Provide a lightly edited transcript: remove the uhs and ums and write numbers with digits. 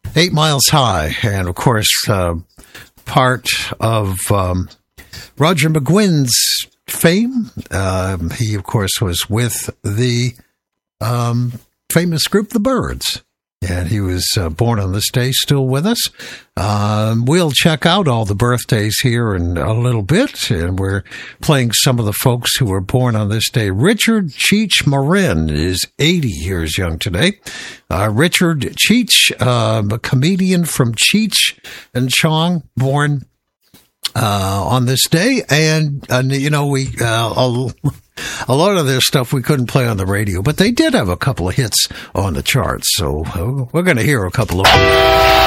8 Miles High, and of course, part of Roger McGuinn's fame. He, of course, was with the famous group The Byrds, and he was born on this day, still with us. We'll check out all the birthdays here in a little bit, and we're playing some of the folks who were born on this day. Richard Cheech Marin is 80 years young today. Richard Cheech, a comedian from Cheech and Chong, born on this day, and you know, we a lot of their stuff we couldn't play on the radio, but they did have a couple of hits on the charts, so we're going to hear a couple of them.